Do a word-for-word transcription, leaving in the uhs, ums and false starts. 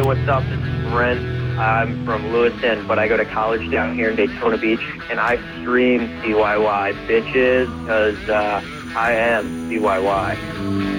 what's up? This is Brent. I'm from Lewiston, but I go to college down here in Daytona Beach, and I stream D Y Y bitches because uh, I am D Y Y.